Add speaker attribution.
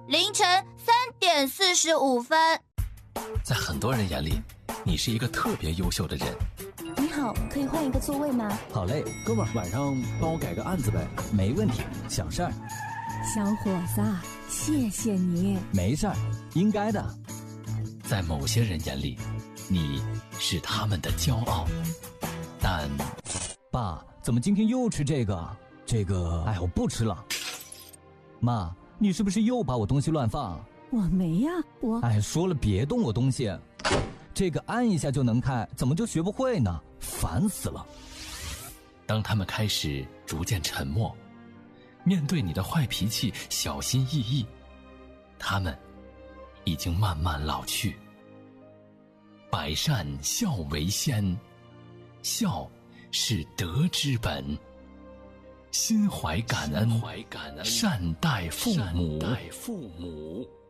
Speaker 1: 凌晨3:45。
Speaker 2: 在很多人眼里，你是一个特别优秀的人。
Speaker 3: 你好，可以换一个座位吗？
Speaker 4: 好嘞，哥们儿，晚上帮我改个案子呗。
Speaker 5: 没问题，小事儿。
Speaker 3: 小伙子，谢谢你。
Speaker 5: 没事儿，应该的。
Speaker 2: 在某些人眼里，你是他们的骄傲，但……
Speaker 5: 爸，怎么今天又吃这个？哎，我不吃了。妈，你是不是又把我东西乱放？
Speaker 3: 我没呀，
Speaker 5: 哎，说了别动我东西。这个按一下就能开，怎么就学不会呢？烦死了。
Speaker 2: 当他们开始逐渐沉默，面对你的坏脾气小心翼翼，他们已经慢慢老去。百善孝为先，孝是德之本。心怀感恩，善待父母。